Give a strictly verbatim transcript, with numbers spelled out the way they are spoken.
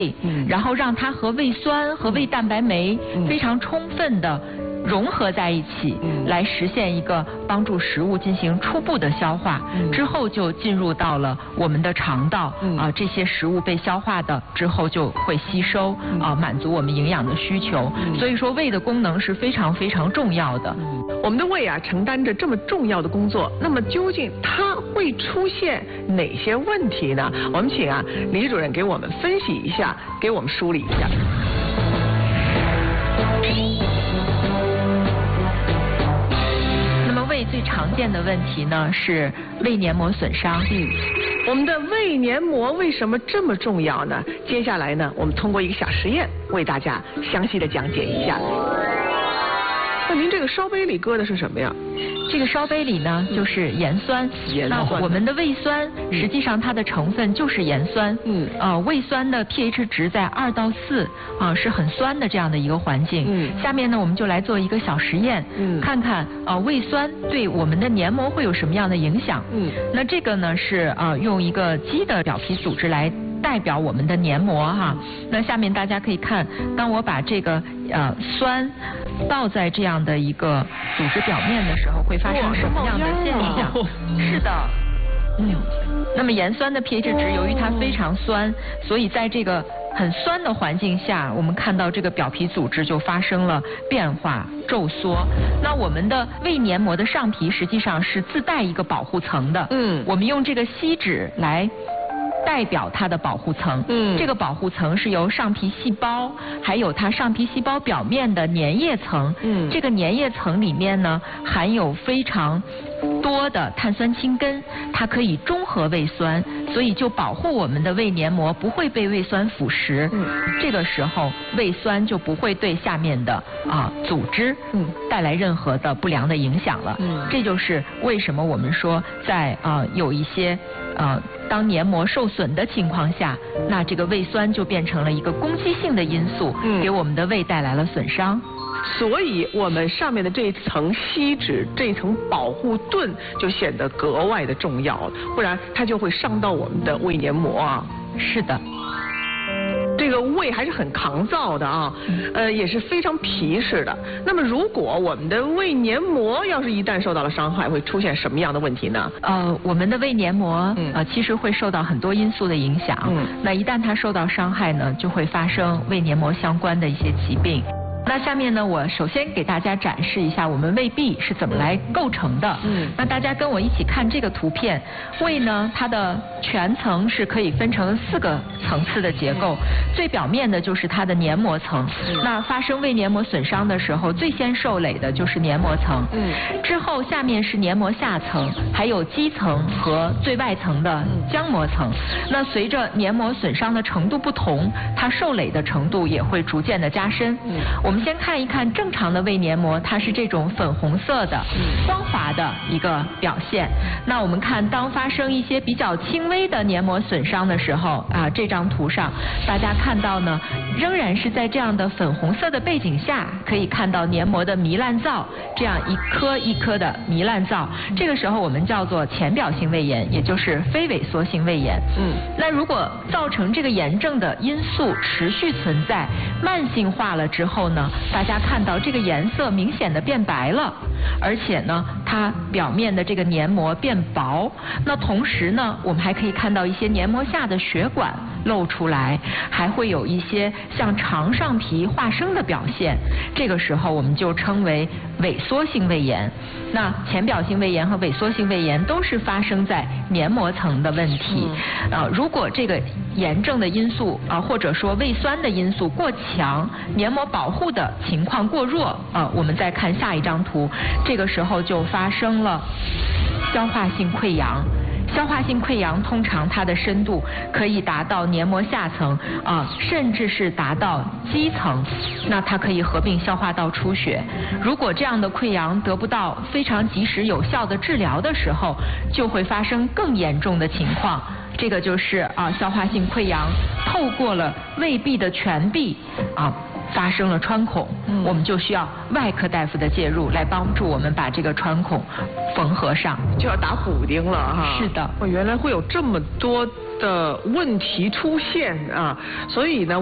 嗯， 然后让它和胃酸和胃蛋白酶非常充分的融合在一起， 嗯， 来实现一个帮助食物进行初步的消化， 嗯， 之后就进入到了我们的肠道， 嗯， 啊，这些食物被消化的之后就会吸收， 嗯， 啊，满足我们营养的需求， 嗯， 所以说胃的功能是非常非常重要的。 嗯，我们的胃啊承担着这么重要的工作，那么究竟它会出现哪些问题呢？我们请啊李主任给我们分析一下，给我们梳理一下。 胃最常见的问题呢是胃黏膜损伤。 嗯，我们的胃黏膜为什么这么重要呢？接下来呢，我们通过一个小实验为大家详细的讲解一下。那您这个烧杯里搁的是什么呀？ 这个烧杯里呢，就是盐酸。 盐酸。 那我们的胃酸，实际上它的成分就是盐酸。 嗯。 呃，胃酸的 pH 值在二到四，啊，是很酸的这样的一个环境。 嗯。 下面呢，我们就来做一个小实验， 嗯， 看看呃胃酸对我们的黏膜会有什么样的影响。 嗯。 那这个呢是呃用一个鸡的表皮组织来代表我们的黏膜哈。那下面大家可以看，当我把这个呃酸倒在这样的一个组织表面的时候，会发生什么样的现象？是的，嗯。那么盐酸的 pH 值由于它非常酸，所以在这个很酸的环境下，我们看到这个表皮组织就发生了变化、皱缩。那我们的胃黏膜的上皮实际上是自带一个保护层的。 嗯。 我们用这个锡纸来代表它的保护层。 嗯， 这个保护层是由上皮细胞，还有它上皮细胞表面的粘液层。 嗯， 这个粘液层里面呢，含有非常多的碳酸氢根，它可以中和胃酸，所以就保护我们的胃黏膜不会被胃酸腐蚀。 嗯，这个时候胃酸就不会对下面的啊组织嗯带来任何的不良的影响了。 嗯， 这就是为什么我们说在啊有一些呃当黏膜受损的情况下，那这个胃酸就变成了一个攻击性的因素， 嗯， 给我们的胃带来了损伤。 所以我们上面的这一层锡纸，这一层保护盾就显得格外的重要了，不然它就会伤到我们的胃黏膜啊。 是的。 这个胃还是很抗造的啊，呃，也是非常皮实的。那么，如果我们的胃黏膜要是一旦受到了伤害，会出现什么样的问题呢？ 呃，我们的胃黏膜、嗯、呃，其实会受到很多因素的影响。嗯，那一旦它受到伤害呢，就会发生胃黏膜相关的一些疾病。那下面呢，我首先给大家展示一下我们胃壁是怎么来构成的。嗯，那大家跟我一起看这个图片，胃呢，它的全层是可以分成四个层次的结构，最表面的就是它的黏膜层。那发生胃黏膜损伤的时候，最先受累的就是黏膜层。嗯，之后下面是黏膜下层，还有基层和最外层的浆膜层。那随着黏膜损伤的程度不同，它受累的程度也会逐渐的加深。嗯，我们先看一看正常的胃黏膜，它是这种粉红色的、光滑的一个表现。那我们看，当发生一些比较轻微的黏膜损伤的时候，啊，这张图上大家看到呢，仍然是在这样的粉红色的背景下，可以看到黏膜的糜烂灶，这样一颗一颗的糜烂灶。这个时候我们叫做浅表性胃炎，也就是非萎缩性胃炎。嗯，那如果造成这个炎症的因素持续存在，慢性化了之后呢，大家看到这个颜色明显的变白了，而且呢，它表面的这个黏膜变薄。那同时呢，我们还可以看到一些黏膜下的血管露出来，还会有一些像肠上皮化生的表现。这个时候我们就称为萎缩性胃炎。那浅表性胃炎和萎缩性胃炎都是发生在黏膜层的问题。嗯、啊，如果这个炎症的因素啊，或者说胃酸的因素过强，黏膜保护的情况过弱啊，我们再看下一张图，这个时候就发生了消化性溃疡。消化性溃疡通常它的深度可以达到黏膜下层啊，甚至是达到肌层，那它可以合并消化道出血。如果这样的溃疡得不到非常及时有效的治疗的时候，就会发生更严重的情况。这个就是啊，消化性溃疡透过了胃壁的全壁啊，发生了穿孔，嗯、我们就需要外科大夫的介入来帮助我们把这个穿孔缝合上， 就要打补丁了哈。 是的， 哦，原来会有这么多的问题出现啊，所以呢。